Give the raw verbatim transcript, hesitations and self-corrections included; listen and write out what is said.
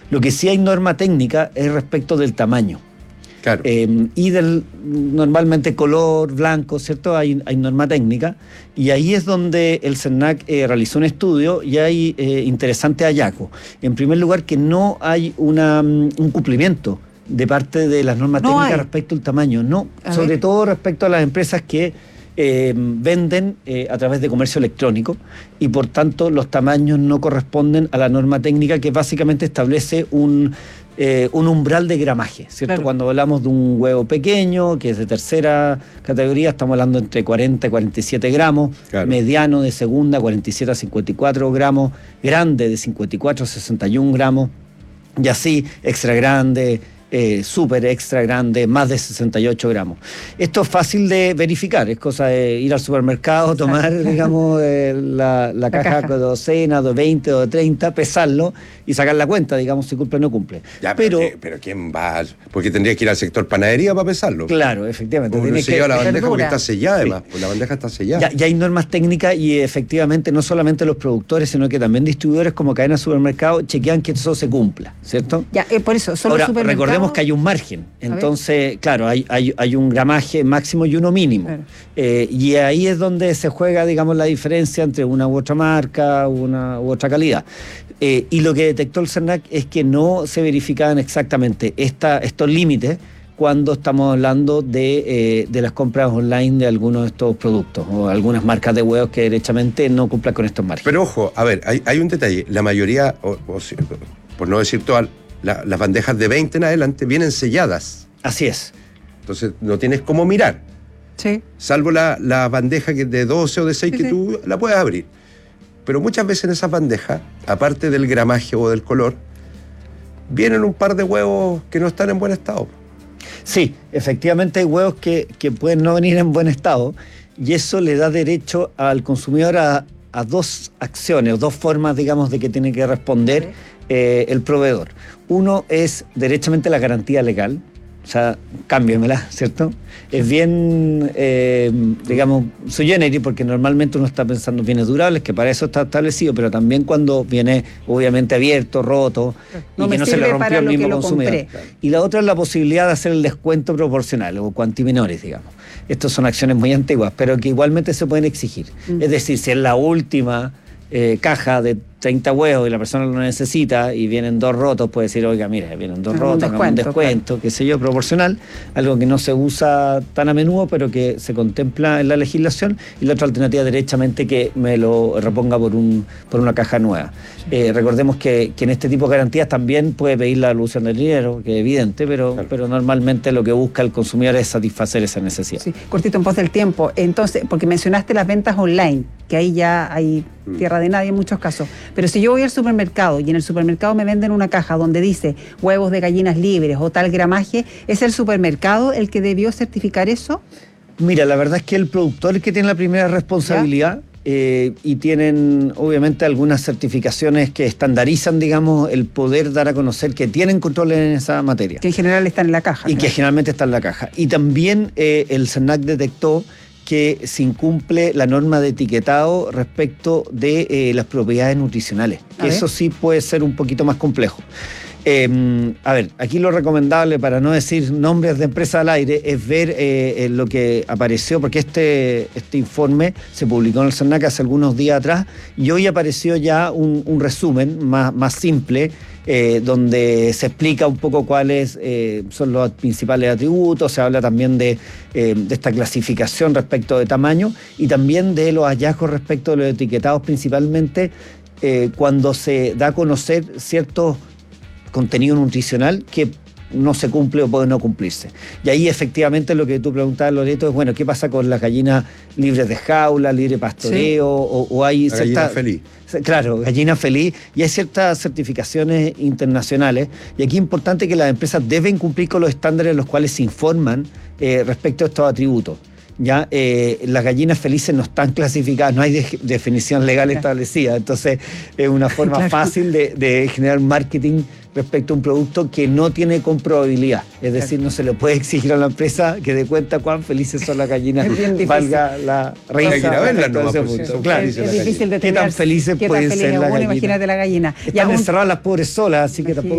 Lo que sí hay norma técnica es respecto del tamaño. Claro. Eh, y del normalmente color, blanco, ¿cierto? Hay, hay norma técnica, y ahí es donde el CERNAC eh, realizó un estudio y hay eh, interesantes hallazgos. En primer lugar, que no hay una, un cumplimiento de parte de las normas no técnicas hay. respecto al tamaño, no, A sobre ver. todo respecto a las empresas que eh, venden eh, a través de comercio electrónico, y por tanto los tamaños no corresponden a la norma técnica, que básicamente establece un Eh, un umbral de gramaje, ¿cierto? Claro. Cuando hablamos de un huevo pequeño, que es de tercera categoría, estamos hablando entre cuarenta y cuarenta y siete gramos, Claro. mediano de segunda, cuarenta y siete a cincuenta y cuatro gramos, grande de cincuenta y cuatro a sesenta y uno gramos, y así extra grande, eh, súper extra grande, más de sesenta y ocho gramos. Esto es fácil de verificar, es cosa de ir al supermercado, tomar, digamos, eh, la, la, La caja, caja. de docena, de veinte o de treinta, pesarlo y sacar la cuenta, digamos, si cumple o no cumple. Ya, pero, pero ¿qué- pero ¿quién va? Porque tendría que ir al sector panadería para pesarlo. claro, efectivamente. Uno Tienes se que- lleva la bandeja verdura. porque está sellada, además. Pues la bandeja está sellada. Ya, ya hay normas técnicas, y efectivamente no solamente los productores, sino que también distribuidores como cadenas de supermercados chequean que eso se cumpla, ¿cierto? Ya, eh, por eso, solo Ahora, supermercados. recordemos que hay un margen, entonces, claro, hay, hay, hay un gramaje máximo y uno mínimo. Claro. Eh, y ahí es donde se juega, digamos, la diferencia entre una u otra marca, una u otra calidad. Eh, y lo que detectó el CERNAC es que no se verificaban exactamente esta, estos límites cuando estamos hablando de, eh, de las compras online de algunos de estos productos, o algunas marcas de huevos que derechamente no cumplan con estos márgenes. Pero ojo, a ver, hay, hay un detalle. La mayoría, o, o si- por no decir todas, la- las bandejas de veinte en adelante vienen selladas. Así es. Entonces no tienes cómo mirar. Sí. Salvo la, la bandeja que de doce o de seis Sí, que sí. tú la puedes abrir. Pero muchas veces en esas bandejas, aparte del gramaje o del color, vienen un par de huevos que no están en buen estado. Sí, efectivamente hay huevos que, que pueden no venir en buen estado, y eso le da derecho al consumidor a, a dos acciones, o dos formas, digamos, de que tiene que responder eh, el proveedor. Uno es derechamente la garantía legal, o sea, cámbiamela, ¿cierto? Es bien, eh, digamos, sui generis, porque normalmente uno está pensando en bienes durables, que para eso está establecido, pero también cuando viene obviamente abierto, roto, No y me que no se sirve le rompió para al lo que mismo lo consumidor. compré. Y la otra es la posibilidad de hacer el descuento proporcional, o quanti menores, digamos. Estas son acciones muy antiguas, pero que igualmente se pueden exigir. Mm. Es decir, si es la última eh, caja de treinta huevos y la persona lo necesita y vienen dos rotos, puede decir, oiga, mira, vienen dos Ah, un rotos, hagamos un descuento, descuento, qué sé yo, proporcional, algo que no se usa tan a menudo, pero que se contempla en la legislación. Y la otra alternativa, derechamente, que me lo reponga por un por una caja nueva. Eh, recordemos que, que en este tipo de garantías también puede pedir la devolución del dinero, que es evidente, pero, Claro. pero normalmente lo que busca el consumidor es satisfacer esa necesidad. Sí, cortito en pos del tiempo. Entonces, porque mencionaste las ventas online, que ahí ya hay tierra de nadie en muchos casos. Pero si yo voy al supermercado y en el supermercado me venden una caja donde dice huevos de gallinas libres o tal gramaje, ¿es el supermercado el que debió certificar eso? Mira, la verdad es que el productor es el que tiene la primera responsabilidad. Eh, y tienen obviamente algunas certificaciones que estandarizan, digamos, el poder dar a conocer que tienen control en esa materia. Que en general están en la caja. Y que claro. generalmente está en la caja. Y también eh, el CERNAC detectó que se incumple la norma de etiquetado respecto de eh, las propiedades nutricionales. A ver. Eso sí puede ser un poquito más complejo. Eh, a ver, aquí lo recomendable, para no decir nombres de empresas al aire, es ver eh, eh, lo que apareció, porque este, este informe se publicó en el CERNAC hace algunos días atrás, y hoy apareció ya un, un resumen más, más simple, eh, donde se explica un poco cuáles eh, son los principales atributos, se habla también de, eh, de esta clasificación respecto de tamaño, y también de los hallazgos respecto de los etiquetados, principalmente eh, cuando se da a conocer ciertos contenido nutricional que no se cumple o puede no cumplirse. Y ahí efectivamente lo que tú preguntabas, Loreto, es bueno, ¿qué pasa con las gallinas libres de jaula, libre pastoreo? Sí. O, o hay La cierta, gallina feliz. Claro, gallina feliz, y hay ciertas certificaciones internacionales, y aquí es importante que las empresas deben cumplir con los estándares en los cuales se informan eh, respecto a estos atributos. Ya eh, las gallinas felices no están clasificadas, no hay de, definición legal claro. establecida, entonces es una forma claro. fácil de, de generar marketing respecto a un producto que no tiene comprobabilidad, es decir, claro. no se le puede exigir a la empresa que dé cuenta cuán felices son las gallinas, valga la risa. Hay que ir a verlas, no, ese pues, punto. sí, claro. Es, es difícil de ¿Qué tan felices pueden ser las gallinas? Imagínate la gallina. Están encerradas las pobres solas, así que tampoco